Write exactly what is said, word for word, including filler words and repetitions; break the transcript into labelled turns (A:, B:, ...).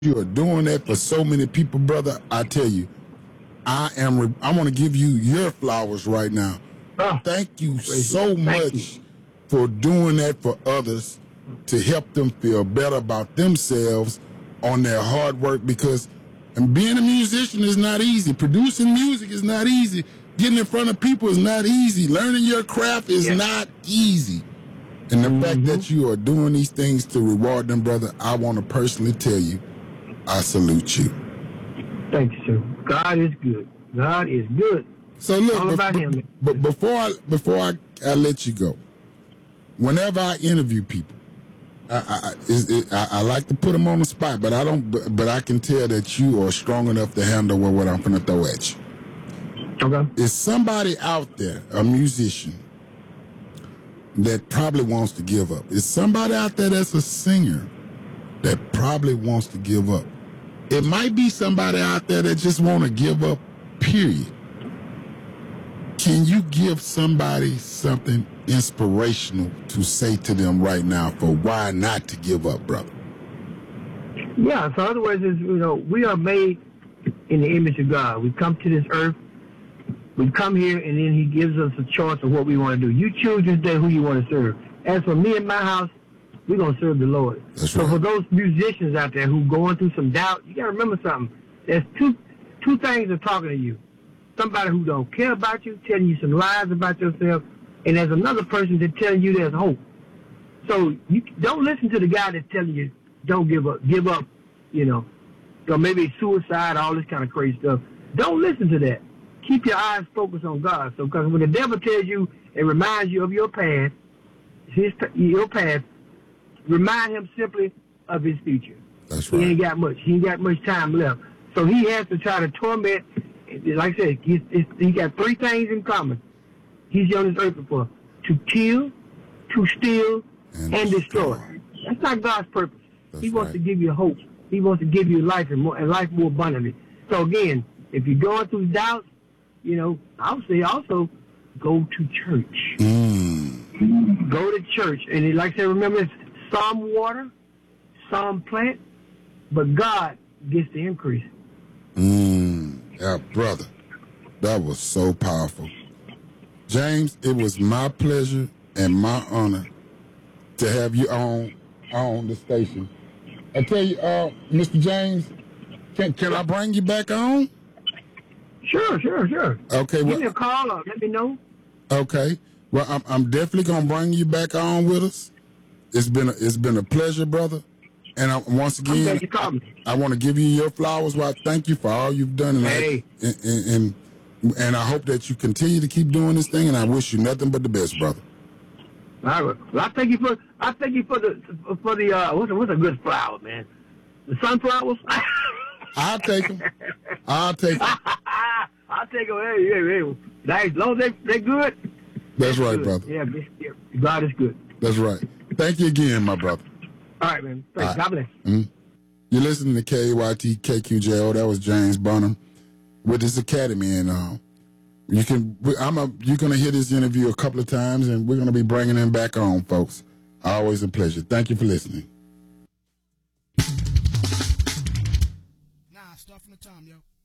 A: you are doing that for so many people, brother. I tell you, I am. Re- I want to give you your flowers right now.
B: Oh,
A: Thank you so
B: Thank
A: much
B: you.
A: for doing that for others to help them feel better about themselves on their hard work, because and being a musician is not easy. Producing music is not easy. Getting in front of people is not easy. Learning your craft is
B: Yeah.
A: not easy. And the
B: Mm-hmm.
A: fact that you are doing these things to reward them, brother, I want to personally tell you, I salute you.
B: Thank you, sir. God is good. God is good.
A: So look,
B: All
A: bef-
B: about
A: b-
B: him.
A: but before I before I, I let you go, whenever I interview people, I I, is it, I I like to put them on the spot, but I don't. But, but I can tell that you are strong enough to handle what, what I'm going to throw at you.
B: Okay.
A: Is somebody out there, a musician, that probably wants to give up? Is somebody out there that's a singer that probably wants to give up? It might be somebody out there that just want to give up, period. Can you give somebody something inspirational to say to them right now for why not to give up, brother?
B: Yeah, so in other words, is, you know, we are made in the image of God. We come to this earth, we come here, and then he gives us a choice of what we want to do. You choose this day who you want to serve. As for me and my house, we're going to serve the Lord.
A: That's
B: so
A: right.
B: for those musicians out there who going through some doubt, you got to remember something. There's two two things are talking to you. Somebody who don't care about you, telling you some lies about yourself, and there's another person that's telling you there's hope. So you don't listen to the guy that's telling you don't give up, give up, you know, or maybe suicide, all this kind of crazy stuff. Don't listen to that. Keep your eyes focused on God. So, because when the devil tells you and reminds you of your past, his your past, remind him simply of his future.
A: That's
B: He
A: right.
B: ain't got much. He ain't got much time left. So he has to try to torment. Like I said, he's, he got three things in common. He's on this earth for to kill, to steal,
A: And
B: and,
A: destroy.
B: destroy. That's not God's purpose.
A: That's
B: he wants
A: right.
B: to give you hope. He wants to give you life and, more, and life more abundantly. So again, if you're going through doubts, you know, I would say also go to church.
A: Mm.
B: Go to church. And it, like I said, remember, it's some water, some plant, but God gets the increase.
A: Mm. Yeah, brother, that was so powerful. James, it was my pleasure and my honor to have you on on the station. I tell you, uh, Mister James, can can I bring you back on?
B: Sure, sure, sure.
A: Okay,
B: Give
A: well,
B: me a call or let me know.
A: okay. Well, I'm I'm definitely gonna bring you back on with us. It's been a, it's been a pleasure, brother. And I, once
B: I'm
A: again,
B: glad you called me.
A: I, I want to give you your flowers. Well, thank you for all you've done, and,
B: Hey.
A: I, and, and and and I hope that you continue to keep doing this thing. And I wish you nothing but the best, brother.
B: All right. Well, I thank you for I thank you for the for the uh what's a, what's a good flower, man? The sunflowers.
A: I'll take them. I'll take them.
B: I'll take them. Hey, hey, hey. Now, as long as they they good.
A: That's right,
B: good.
A: brother.
B: Yeah, yeah, God is good.
A: That's right. Thank you again, my brother.
B: All right, man. Thanks.
A: All right.
B: God bless.
A: Mm-hmm. You're listening to K A Y T K Q J O. That was James Bonham with his academy, and uh, you can. I'm a. You're gonna hear this interview a couple of times, and we're gonna be bringing him back on, folks. Always a pleasure. Thank you for listening.
C: Nah, start from the time, yo.